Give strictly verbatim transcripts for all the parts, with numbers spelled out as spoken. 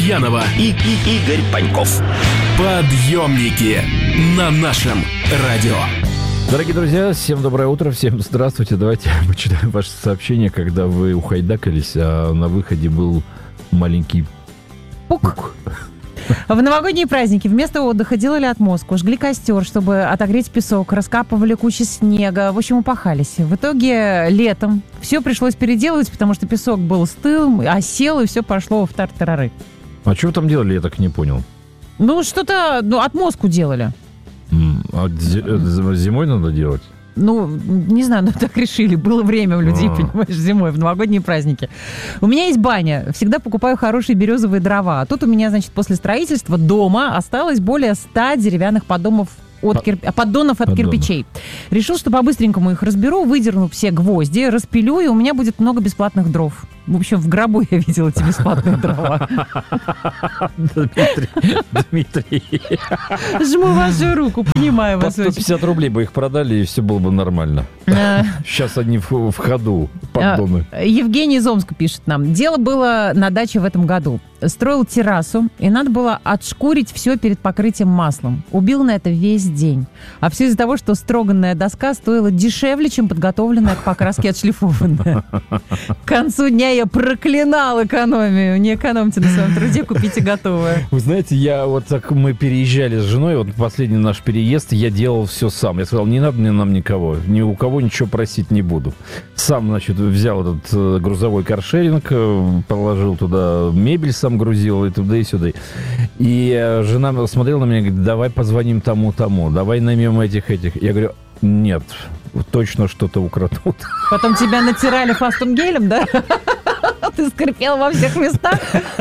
Лукьянова и, и Игорь Паньков. Подъемники на нашем радио. Дорогие друзья, всем доброе утро, всем здравствуйте. Давайте почитаем ваше сообщение, когда вы ухайдакались, а на выходе был маленький пук. пук. В новогодние праздники вместо отдыха делали отмостку, жгли костер, чтобы отогреть песок, раскапывали кучу снега, в общем, упахались. В итоге летом все пришлось переделывать, потому что песок был стыл, осел, и все пошло в тартарары. А что вы там делали, я так и не понял. Ну, что-то, ну, отмостку делали. А зимой надо делать? Ну, не знаю, но так решили. Было время у людей, А. понимаешь, зимой, в новогодние праздники. У меня есть баня. Всегда покупаю хорошие березовые дрова. А тут у меня, значит, после строительства дома осталось более ста деревянных поддонов от, кир... поддонов от Поддонов. кирпичей. Решил, что по-быстренькому их разберу, выдерну все гвозди, распилю, и у меня будет много бесплатных дров. В общем, в гробу я видела эти бесплатные дрова. Дмитрий, Дмитрий. Жму вашу руку, понимаю По вас сто очень. пятьдесят рублей бы их продали, и все было бы нормально. А, Сейчас они в, в ходу, поддоны. а, Евгений из Омска пишет нам. Дело было на даче в этом году. Строил террасу, и надо было отшкурить все перед покрытием маслом. Убил на это весь день. А все из-за того, что строганная доска стоила дешевле, чем подготовленная к покраске отшлифованная. К концу дня я проклинал экономию. Не экономьте на своем труде, купите готовое. Вы знаете, я вот так мы переезжали с женой, вот последний наш переезд, я делал все сам. Я сказал, не надо мне нам никого, ни у кого ничего просить не буду. Сам, значит, взял этот э, грузовой каршеринг, э, положил туда мебель, сам грузил и туда, и сюда. И э, жена смотрела на меня и говорит, давай позвоним тому-тому, давай наймем этих-этих. Я говорю, нет, точно что-то украдут. Потом тебя натирали фастум гелем, да? Ты скрипел во всех местах.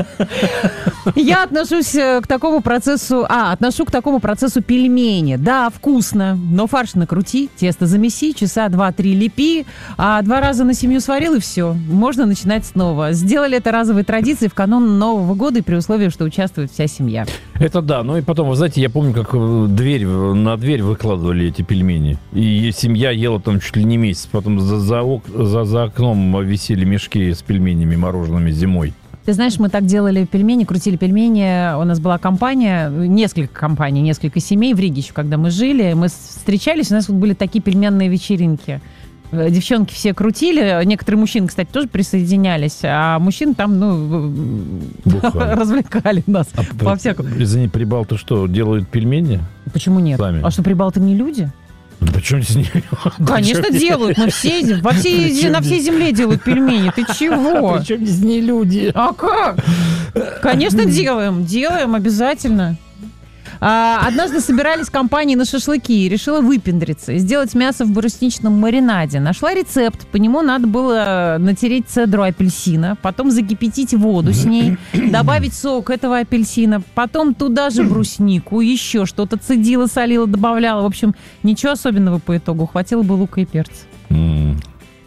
Я отношусь к такому процессу... А, отношу к такому процессу пельмени. Да, вкусно, но фарш накрути, тесто замеси, часа два-три лепи, а два раза на семью сварил, и все. Можно начинать снова. Сделали это разовой традицией в канун Нового года и при условии, что участвует вся семья. Это да, ну и потом, вы знаете, я помню, как дверь, на дверь выкладывали эти пельмени. И семья ела там чуть ли не месяц. Потом за, за, ок- за, за окном висели мешки с пельменями морожеными зимой. Ты знаешь, мы так делали пельмени, крутили пельмени. У нас была компания, несколько компаний, несколько семей в Риге еще, когда мы жили. Мы встречались, у нас вот были такие пельменные вечеринки. Девчонки все крутили, некоторые мужчины, кстати, тоже присоединялись, а мужчин там, ну, Бухали. развлекали нас А, по-всякому. Извини, прибалты что, делают пельмени? Почему нет? Сами. А что, прибалты не люди? Почему здесь не... Конечно, Причем делают. Мы все, во всей, Причем на всей земле делают пельмени. Ты чего? Причем здесь не люди? А как? Конечно, делаем. Делаем обязательно. А, однажды собирались компании на шашлыки и решила выпендриться и сделать мясо в брусничном маринаде. Нашла рецепт. По нему надо было натереть цедру апельсина, потом закипятить воду с ней, добавить сок этого апельсина, потом туда же бруснику, еще что-то цедила, солила, добавляла. В общем, ничего особенного по итогу. Хватило бы лука и перца. М.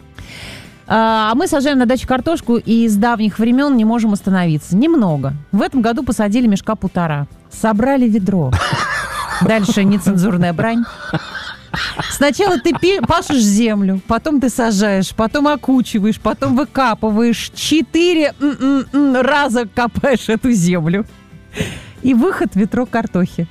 А мы сажаем на даче картошку и с давних времен не можем остановиться. Немного. В этом году посадили мешка полтора. Собрали ведро. Дальше нецензурная брань. Сначала ты пи- пашешь землю, потом ты сажаешь, потом окучиваешь, потом выкапываешь. Четыре м-м-м раза копаешь эту землю. И выход ведро картохи.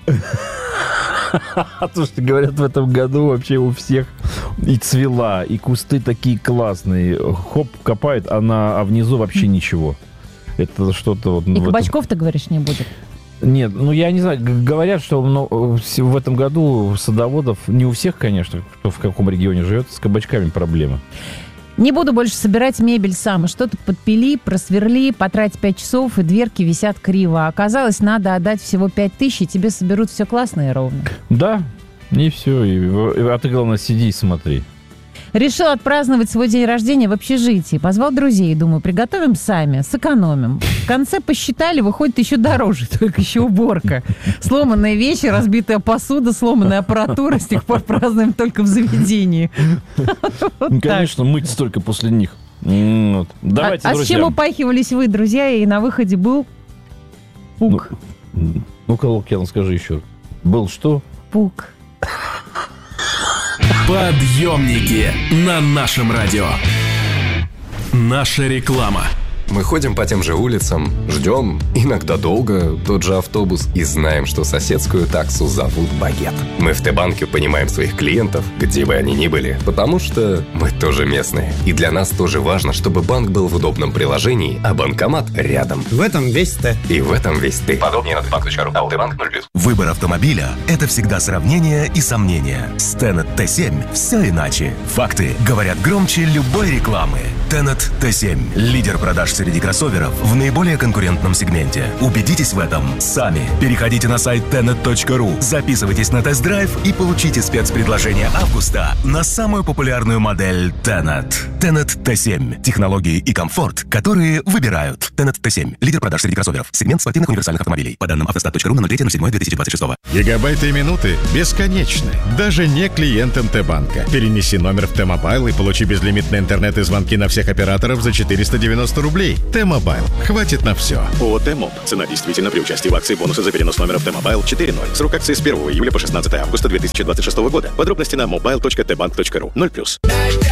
А то, что говорят, в этом году вообще у всех и цвела, и кусты такие классные. Хоп, копают, а, на, а внизу вообще ничего. Это что-то вот... И в этом- кабачков, ты говоришь, не будет. Нет, ну я не знаю, г- говорят, что ну, в в этом году садоводов, не у всех, конечно, кто в каком регионе живет, с кабачками проблемы. Не буду больше собирать мебель сам. Что-то подпили, просверли, потрать пять часов, и дверки висят криво. Оказалось, надо отдать всего пять тысяч, и тебе соберут все классно и ровно. Да, и все. И, а ты, главное, сиди и смотри. Решил отпраздновать свой день рождения в общежитии. Позвал друзей. Думаю, приготовим сами, сэкономим. В конце посчитали, выходит еще дороже, только еще уборка. Сломанные вещи, разбитая посуда, сломанная аппаратура. С тех пор празднуем только в заведении. Ну, конечно, мыть столько после них. М, вот. Давайте, а, а с друзья. чем упахивались вы, друзья? И на выходе был пук. Ну, ну-ка, Лукьян, скажи еще. Был что? Пук. Подъемники на нашем радио. Наша реклама. Мы ходим по тем же улицам, ждем, иногда долго, тот же автобус и знаем, что соседскую таксу зовут Багет. Мы в Т-банке понимаем своих клиентов, где бы они ни были, потому что мы тоже местные. И для нас тоже важно, чтобы банк был в удобном приложении, а банкомат рядом. В этом весь Т. И в этом весь ты. Подробнее на тбанк точка ру. АО Т-банк ноль плюс. Выбор автомобиля – это всегда сравнение и сомнения. С Tenet Т семь все иначе. Факты говорят громче любой рекламы. Tenet Т семь – лидер продаж среди кроссоверов в наиболее конкурентном сегменте. Убедитесь в этом сами. Переходите на сайт тенет точка ру, записывайтесь на тест-драйв и получите спецпредложение августа на самую популярную модель Tenet. Tenet Т семь – технологии и комфорт, которые выбирают. Tenet Т семь – лидер продаж среди кроссоверов. Сегмент спортивных универсальных автомобилей. По данным автостат точка ру на ноль три ноль семь две тысячи двадцать шесть. Гигабайты и минуты бесконечны. Даже не клиентам Т-банка. Перенеси номер в Т-мобайл и получи безлимитный интернет и звонки на всех операторов за четыреста девяносто рублей. Т-мобайл. Хватит на все. ООО «Т-моб». Цена действительно при участии в акции бонусы за перенос номера в Т-мобайл четыре ноль. Срок акции с первого июля по шестнадцатое августа две тысячи двадцать шестого года. Подробности на мобайл точка т банк точка ру. ноль плюс.